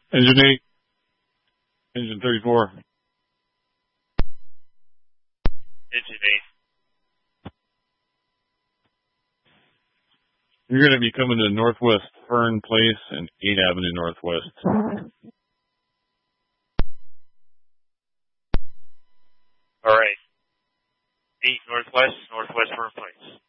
Engine 8. Engine 34. Engine 8. You're going to be coming to Northwest Fern Place and 8th Avenue Northwest. All right. 8 Northwest Fern Place.